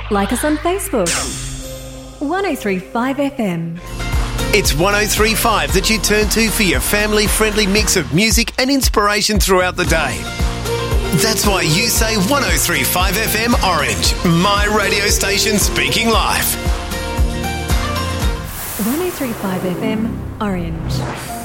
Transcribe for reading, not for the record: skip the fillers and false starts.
Like us on Facebook. 1035 FM. It's 1035 that you turn to for your family-friendly mix of music and inspiration throughout the day. That's why you say 1035 FM Orange, my radio station speaking live. 1035 FM Orange.